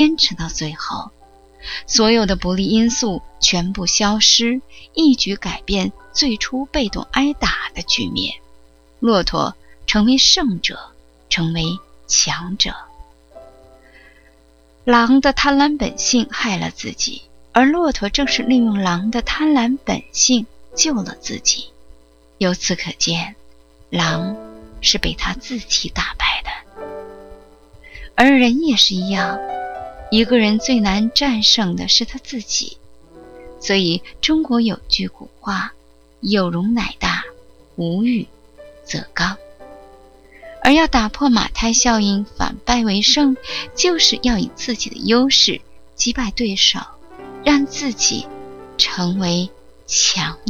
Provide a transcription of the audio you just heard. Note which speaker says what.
Speaker 1: 坚持到最后，所有的不利因素全部消失，一举改变最初被动挨打的局面。骆驼成为胜者，成为强者。狼的贪婪本性害了自己，而骆驼正是利用狼的贪婪本性救了自己。由此可见，狼是被他自己打败的。而人也是一样，一个人最难战胜的是他自己。所以中国有句古话，有容乃大，无欲则刚。而要打破马太效应，反败为胜，就是要以自己的优势击败对手，让自己成为强。